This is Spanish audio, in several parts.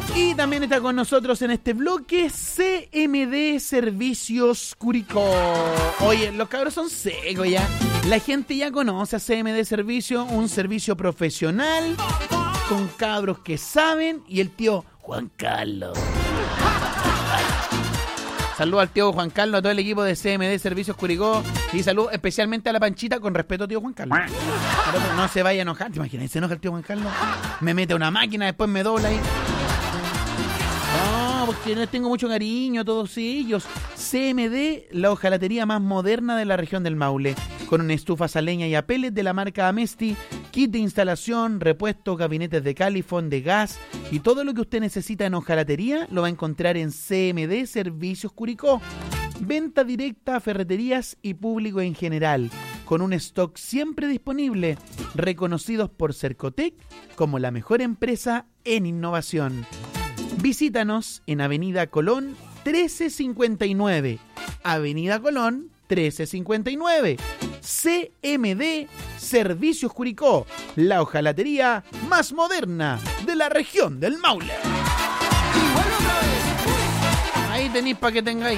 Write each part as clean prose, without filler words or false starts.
Y también está con nosotros en este bloque CMD Servicios Curicó. Oye, los cabros son secos ya. La gente ya conoce a CMD Servicios, un servicio profesional con cabros que saben, y el tío Juan Carlos. Saludos al tío Juan Carlos, a todo el equipo de CMD Servicios Curicó, y saludos especialmente a la Panchita, con respeto, tío Juan Carlos. Pero no se vaya a enojar, ¿te imaginas? Se enoja el tío Juan Carlos, me mete una máquina, después me dobla ahí. No, porque les tengo mucho cariño a todos ellos. CMD, la hojalatería más moderna de la región del Maule, con una estufa a leña y a pellet de la marca Amesti, kit de instalación, repuestos, gabinetes de califón, de gas, y todo lo que usted necesita en hojalatería lo va a encontrar en CMD Servicios Curicó. Venta directa a ferreterías y público en general, con un stock siempre disponible, reconocidos por Cercotec como la mejor empresa en innovación. Visítanos en Avenida Colón 1359. Avenida Colón 1359. CMD Servicios Curicó, la hojalatería más moderna de la región del Maule. Ahí tenéis para que tengáis.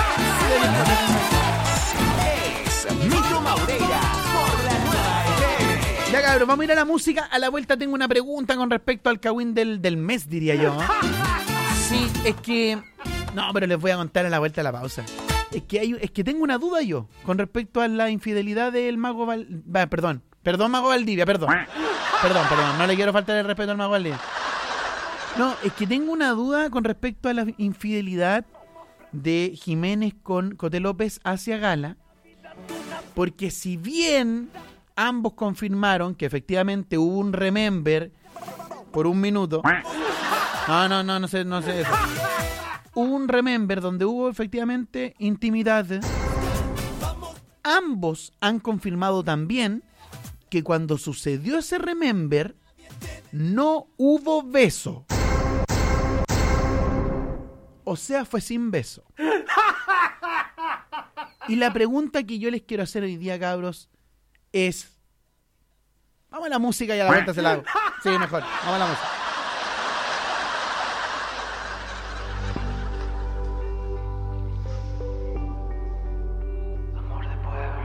Es Mito Maureira por la Nueva FM. Ya, cabrón, vamos a ir a la música. A la vuelta tengo una pregunta con respecto al cagüín del mes, diría yo. Sí, es que... No, pero les voy a contar a la vuelta de la pausa. Es que tengo una duda yo con respecto a la infidelidad del mago Perdón, mago Valdivia, perdón, no le quiero faltar el respeto al mago Valdivia. No, es que tengo una duda con respecto a la infidelidad de Jiménez con Coté López hacia Gala, porque si bien ambos confirmaron que efectivamente hubo un remember por un minuto, no sé eso. Hubo un remember donde hubo efectivamente intimidad. Ambos han confirmado también que cuando sucedió ese remember no hubo beso. O sea, fue sin beso. Y la pregunta que yo les quiero hacer hoy día, cabros, es... Vamos a la música y a la vuelta se la hago. Sí, mejor. Vamos a la música.